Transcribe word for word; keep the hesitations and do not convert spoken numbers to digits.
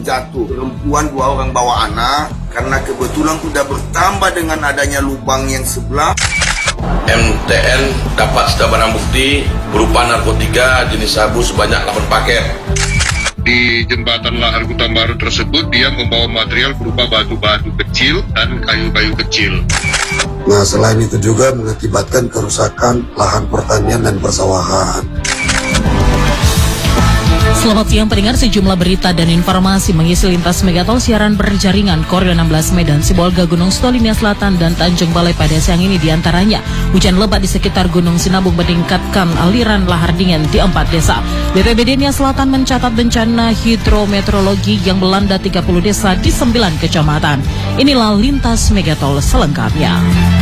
jatuh. Perempuan dua orang bawa anak, karena kebetulan sudah bertambah dengan adanya lubang yang sebelah. M T N dapat sejumlah barang bukti berupa narkotika jenis sabu sebanyak delapan paket. Di jembatan Lahar Hutan Baru tersebut, dia membawa material berupa batu-batu kecil dan kayu-kayu kecil. Nah, selain itu juga mengakibatkan kerusakan lahan pertanian dan persawahan. Selamat siang pendengar, sejumlah berita dan informasi mengisi lintas Megatol siaran berjaringan Koridor enam belas Medan, Sibolga, Gunung Stolimia Selatan, dan Tanjung Balai pada siang ini diantaranya hujan lebat di sekitar Gunung Sinabung meningkatkan aliran lahar dingin di empat desa. B P B D Nia Selatan mencatat bencana hidrometeorologi yang melanda tiga puluh desa di sembilan kecamatan. Inilah lintas Megatol selengkapnya.